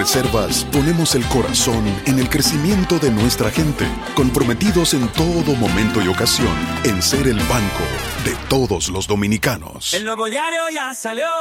Banreservas ponemos el corazón en el crecimiento de nuestra gente, comprometidos en todo momento y ocasión en ser el banco de todos los dominicanos. El nuevo diario ya salió